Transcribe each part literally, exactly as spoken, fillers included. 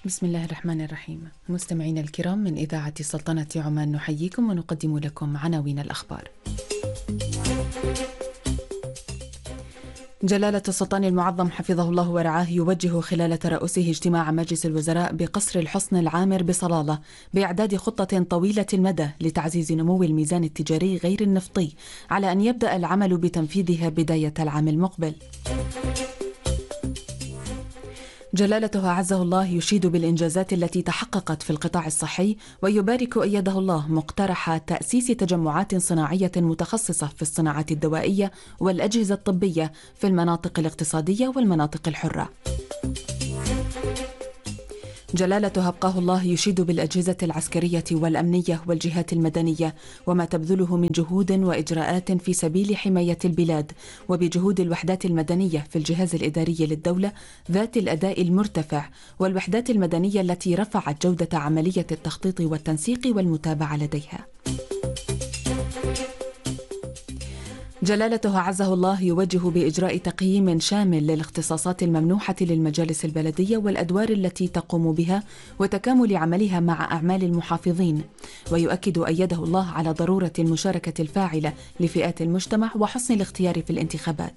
بسم الله الرحمن الرحيم. مستمعينا الكرام، من إذاعة سلطنة عمان نحييكم ونقدم لكم عناوين الأخبار. جلالة السلطان المعظم حفظه الله ورعاه يوجه خلال ترأسه اجتماع مجلس الوزراء بقصر الحصن العامر بصلالة بإعداد خطة طويلة المدى لتعزيز نمو الميزان التجاري غير النفطي، على أن يبدأ العمل بتنفيذها بداية العام المقبل. جلالته أعزه الله يشيد بالإنجازات التي تحققت في القطاع الصحي، ويبارك أيده الله مقترح تأسيس تجمعات صناعية متخصصة في الصناعات الدوائية والأجهزة الطبية في المناطق الاقتصادية والمناطق الحرة. جلالته أبقاه الله يشيد بالأجهزة العسكرية والأمنية والجهات المدنية وما تبذله من جهود وإجراءات في سبيل حماية البلاد، وبجهود الوحدات المدنية في الجهاز الإداري للدولة ذات الأداء المرتفع، والوحدات المدنية التي رفعت جودة عملية التخطيط والتنسيق والمتابعة لديها. جلالته أعزه الله يوجه بإجراء تقييم شامل للاختصاصات الممنوحة للمجالس البلدية والأدوار التي تقوم بها وتكامل عملها مع أعمال المحافظين، ويؤكد أيده الله على ضرورة المشاركة الفاعلة لفئات المجتمع وحسن الاختيار في الانتخابات.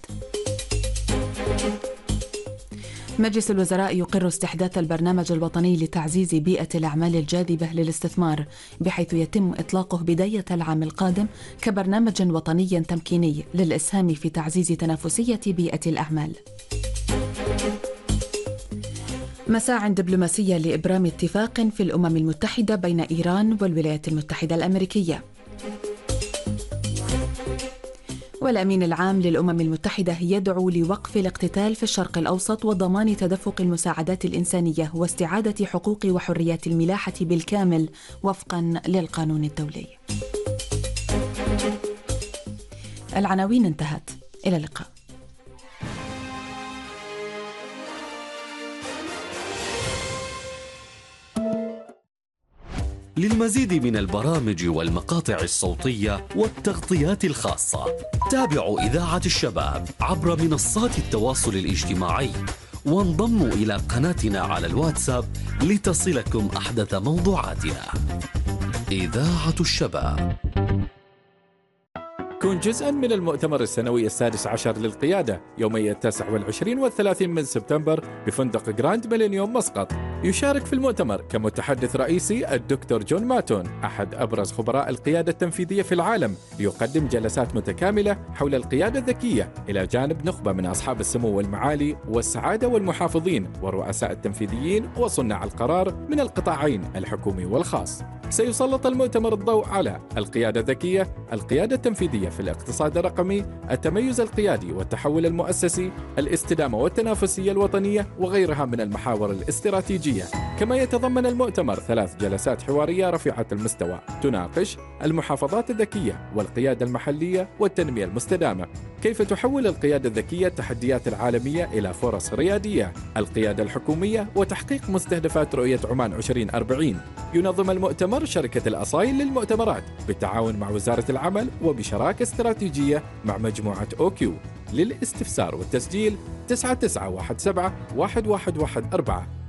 مجلس الوزراء يقر استحداث البرنامج الوطني لتعزيز بيئة الأعمال الجاذبة للاستثمار، بحيث يتم إطلاقه بداية العام القادم كبرنامج وطني تمكيني للإسهام في تعزيز تنافسية بيئة الأعمال. مساع دبلوماسية لإبرام اتفاق في الأمم المتحدة بين إيران والولايات المتحدة الأمريكية. والأمين العام للأمم المتحدة يدعو لوقف الاقتتال في الشرق الأوسط وضمان تدفق المساعدات الإنسانية واستعادة حقوق وحريات الملاحة بالكامل وفقا للقانون الدولي. العناوين انتهت، إلى اللقاء. للمزيد من البرامج والمقاطع الصوتية والتغطيات الخاصة، تابعوا إذاعة الشباب عبر منصات التواصل الاجتماعي، وانضموا إلى قناتنا على الواتساب لتصلكم أحدث موضوعاتنا. إذاعة الشباب. كن جزءا من المؤتمر السنوي السادس عشر للقيادة يومي التاسع والعشرين والثلاثين من سبتمبر بفندق جراند ميلينيوم مسقط. يشارك في المؤتمر كمتحدث رئيسي الدكتور جون ماتون، أحد أبرز خبراء القيادة التنفيذية في العالم، ليقدم جلسات متكاملة حول القيادة الذكية، إلى جانب نخبة من أصحاب السمو والمعالي والسعادة والمحافظين والرؤساء التنفيذيين وصناع القرار من القطاعين الحكومي والخاص. سيسلط المؤتمر الضوء على القيادة الذكية، القيادة التنفيذية في الاقتصاد الرقمي، التميز القيادي والتحول المؤسسي، الاستدامة والتنافسية الوطنية، وغيرها من المحاور الاستراتيجية. كما يتضمن المؤتمر ثلاث جلسات حوارية رفيعة المستوى تناقش المحافظات الذكية والقيادة المحلية والتنمية المستدامة، كيف تحول القيادة الذكية التحديات العالمية إلى فرص ريادية، القيادة الحكومية وتحقيق مستهدفات رؤية عمان عشرين أربعين. ينظم المؤتمر شركة الأصايل للمؤتمرات بالتعاون مع وزارة العمل وبشراكة استراتيجية مع مجموعة أوكيو. للاستفسار والتسجيل تسعة تسعة واحد سبعة واحد واحد واحد أربعة